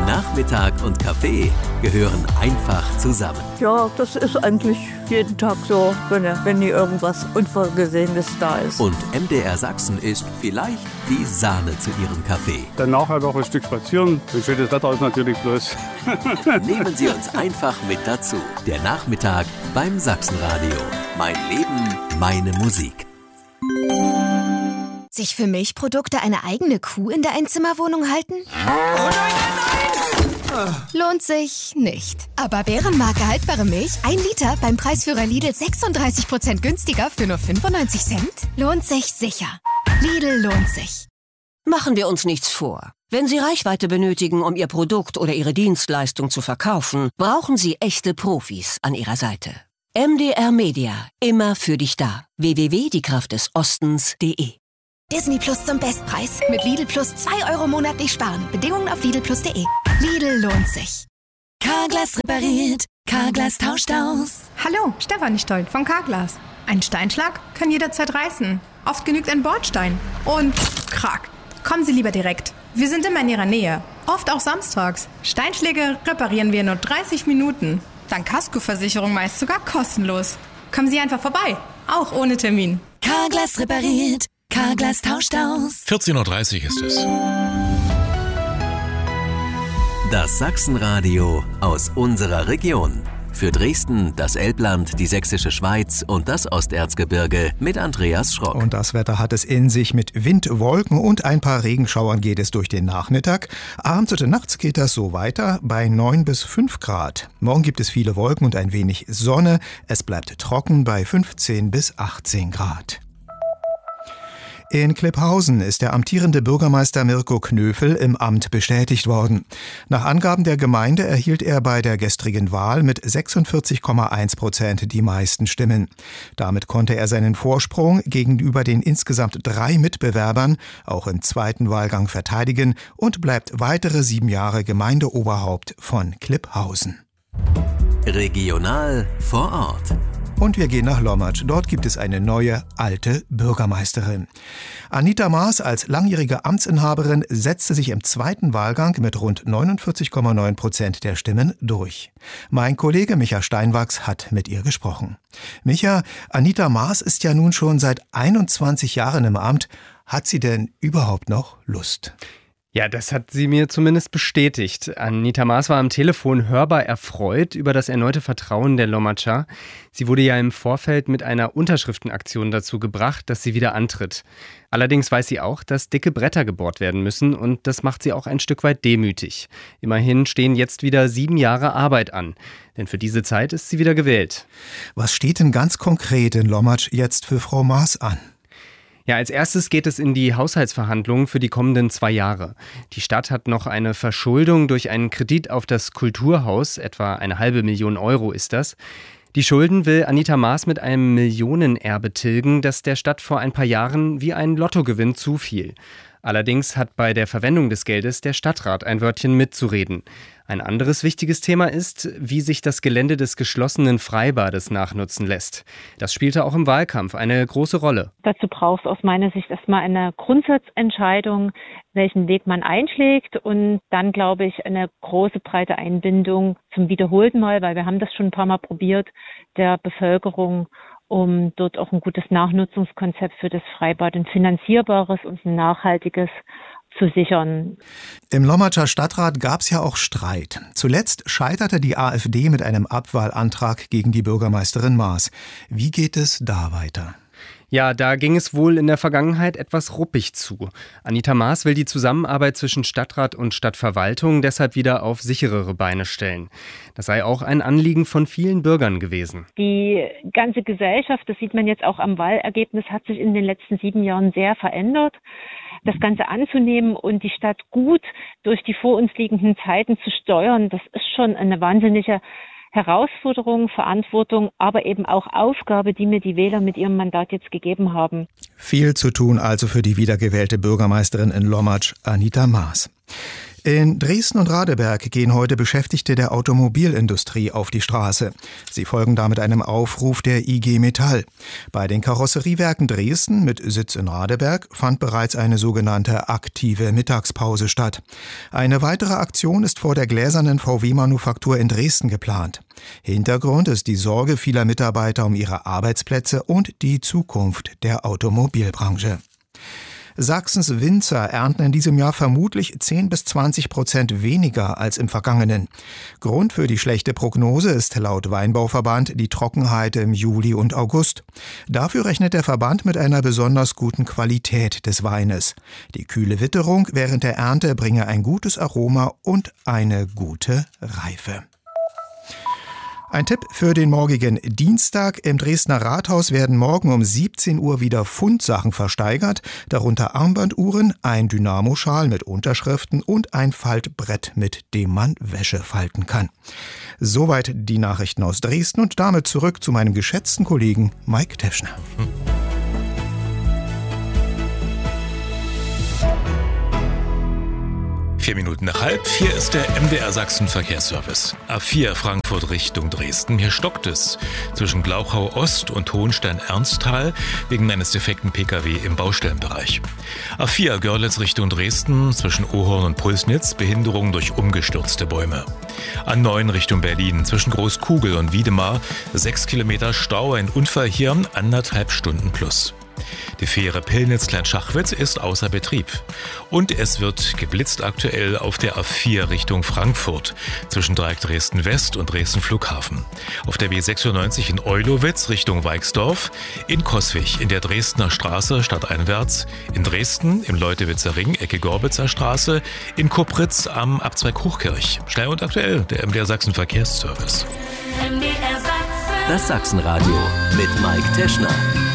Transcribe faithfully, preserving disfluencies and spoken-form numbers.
Nachmittag und Kaffee gehören einfach zusammen. Ja, das ist eigentlich jeden Tag so, wenn, wenn nie irgendwas Unvorgesehenes da ist. Und M D R Sachsen ist vielleicht die Sahne zu ihrem Kaffee. Danach halt auch ein Stück spazieren. Ein schönes Wetter ist natürlich bloß. Nehmen Sie uns einfach mit dazu. Der Nachmittag beim Sachsenradio. Mein Leben, meine Musik. Sich für Milchprodukte eine eigene Kuh in der Einzimmerwohnung halten? Oh nein, nein, nein! Lohnt sich nicht. Aber Bärenmarke haltbare Milch, ein Liter beim Preisführer Lidl sechsunddreißig Prozent günstiger für nur fünfundneunzig Cent? Lohnt sich sicher. Lidl lohnt sich. Machen wir uns nichts vor. Wenn Sie Reichweite benötigen, um Ihr Produkt oder Ihre Dienstleistung zu verkaufen, brauchen Sie echte Profis an Ihrer Seite. M D R Media, immer für dich da. w w w punkt die kraft des ostens punkt de Disney Plus zum Bestpreis. Mit Lidl Plus zwei Euro monatlich sparen. Bedingungen auf lidl plus punkt de. Lidl lohnt sich. Carglass repariert. Carglass tauscht aus. Hallo, Stefanie Stoll von Carglass. Ein Steinschlag kann jederzeit reißen. Oft genügt ein Bordstein. Und krack. Kommen Sie lieber direkt. Wir sind immer in Ihrer Nähe. Oft auch samstags. Steinschläge reparieren wir in nur dreißig Minuten. Dank Kaskoversicherung meist sogar kostenlos. Kommen Sie einfach vorbei. Auch ohne Termin. Carglass repariert. Carglass tauscht aus. vierzehn Uhr dreißig ist es. Das Sachsenradio aus unserer Region. Für Dresden, das Elbland, die Sächsische Schweiz und das Osterzgebirge mit Andreas Schrock. Und das Wetter hat es in sich. Mit Wind, Wolken und ein paar Regenschauern geht es durch den Nachmittag. Abends und nachts geht das so weiter bei neun bis fünf Grad. Morgen gibt es viele Wolken und ein wenig Sonne. Es bleibt trocken bei fünfzehn bis achtzehn Grad. In Klipphausen ist der amtierende Bürgermeister Mirko Knöfel im Amt bestätigt worden. Nach Angaben der Gemeinde erhielt er bei der gestrigen Wahl mit sechsundvierzig Komma eins Prozent die meisten Stimmen. Damit konnte er seinen Vorsprung gegenüber den insgesamt drei Mitbewerbern auch im zweiten Wahlgang verteidigen und bleibt weitere sieben Jahre Gemeindeoberhaupt von Klipphausen. Regional vor Ort. Und wir gehen nach Lommatsch. Dort gibt es eine neue, alte Bürgermeisterin. Anita Maas als langjährige Amtsinhaberin setzte sich im zweiten Wahlgang mit rund neunundvierzig Komma neun Prozent der Stimmen durch. Mein Kollege Micha Steinwachs hat mit ihr gesprochen. Micha, Anita Maas ist ja nun schon seit einundzwanzig Jahren im Amt. Hat sie denn überhaupt noch Lust? Ja, das hat sie mir zumindest bestätigt. Anita Maas war am Telefon hörbar erfreut über das erneute Vertrauen der Lommatscher. Sie wurde ja im Vorfeld mit einer Unterschriftenaktion dazu gebracht, dass sie wieder antritt. Allerdings weiß sie auch, dass dicke Bretter gebohrt werden müssen und das macht sie auch ein Stück weit demütig. Immerhin stehen jetzt wieder sieben Jahre Arbeit an, denn für diese Zeit ist sie wieder gewählt. Was steht denn ganz konkret in Lommatsch jetzt für Frau Maas an? Ja, als erstes geht es in die Haushaltsverhandlungen für die kommenden zwei Jahre. Die Stadt hat noch eine Verschuldung durch einen Kredit auf das Kulturhaus, etwa eine halbe Million Euro ist das. Die Schulden will Anita Maas mit einem Millionenerbe tilgen, das der Stadt vor ein paar Jahren wie ein Lottogewinn zufiel. Allerdings hat bei der Verwendung des Geldes der Stadtrat ein Wörtchen mitzureden. Ein anderes wichtiges Thema ist, wie sich das Gelände des geschlossenen Freibades nachnutzen lässt. Das spielte auch im Wahlkampf eine große Rolle. Dazu braucht es aus meiner Sicht erstmal eine Grundsatzentscheidung, welchen Weg man einschlägt und dann, glaube ich, eine große, breite Einbindung zum wiederholten Mal, weil wir haben das schon ein paar Mal probiert, der Bevölkerung, um dort auch ein gutes Nachnutzungskonzept für das Freibad, ein finanzierbares und ein nachhaltiges zu sichern. Im Lommatscher Stadtrat gab es ja auch Streit. Zuletzt scheiterte die AfD mit einem Abwahlantrag gegen die Bürgermeisterin Maas. Wie geht es da weiter? Ja, da ging es wohl in der Vergangenheit etwas ruppig zu. Anita Maas will die Zusammenarbeit zwischen Stadtrat und Stadtverwaltung deshalb wieder auf sicherere Beine stellen. Das sei auch ein Anliegen von vielen Bürgern gewesen. Die ganze Gesellschaft, das sieht man jetzt auch am Wahlergebnis, hat sich in den letzten sieben Jahren sehr verändert. Das Ganze anzunehmen und die Stadt gut durch die vor uns liegenden Zeiten zu steuern, das ist schon eine wahnsinnige Herausforderung, Verantwortung, aber eben auch Aufgabe, die mir die Wähler mit ihrem Mandat jetzt gegeben haben. Viel zu tun also für die wiedergewählte Bürgermeisterin in Lommatsch, Anita Maas. In Dresden und Radeberg gehen heute Beschäftigte der Automobilindustrie auf die Straße. Sie folgen damit einem Aufruf der I G Metall. Bei den Karosseriewerken Dresden mit Sitz in Radeberg fand bereits eine sogenannte aktive Mittagspause statt. Eine weitere Aktion ist vor der gläsernen V W-Manufaktur in Dresden geplant. Hintergrund ist die Sorge vieler Mitarbeiter um ihre Arbeitsplätze und die Zukunft der Automobilbranche. Sachsens Winzer ernten in diesem Jahr vermutlich zehn bis zwanzig Prozent weniger als im vergangenen. Grund für die schlechte Prognose ist laut Weinbauverband die Trockenheit im Juli und August. Dafür rechnet der Verband mit einer besonders guten Qualität des Weines. Die kühle Witterung während der Ernte bringe ein gutes Aroma und eine gute Reife. Ein Tipp für den morgigen Dienstag. Im Dresdner Rathaus werden morgen um siebzehn Uhr wieder Fundsachen versteigert, darunter Armbanduhren, ein Dynamoschal mit Unterschriften und ein Faltbrett, mit dem man Wäsche falten kann. Soweit die Nachrichten aus Dresden und damit zurück zu meinem geschätzten Kollegen Mike Teschner. Hm. Vier Minuten nach halb. Hier ist der M D R Sachsen Verkehrsservice. A vier Frankfurt Richtung Dresden. Hier stockt es zwischen Glauchau Ost und Hohenstein-Ernsthal wegen eines defekten P K W im Baustellenbereich. A vier Görlitz Richtung Dresden zwischen Ohorn und Pulsnitz. Behinderung durch umgestürzte Bäume. A neun Richtung Berlin zwischen Großkugel und Wiedemar. Sechs Kilometer Stau. Ein Unfall hier, anderthalb Stunden plus. Die Fähre Pillnitz-Kleinschachwitz ist außer Betrieb. Und es wird geblitzt aktuell auf der A vier Richtung Frankfurt zwischen Dreieck Dresden West und Dresden Flughafen. Auf der B sechsundneunzig in Eulowitz Richtung Weixdorf, in Coswig in der Dresdner Straße stadteinwärts, in Dresden im Leutewitzer Ring Ecke Gorbitzer Straße, in Kupritz am Abzweig Hochkirch. Schnell und aktuell, der M D R Sachsen Verkehrsservice. Das Sachsenradio mit Mike Teschner.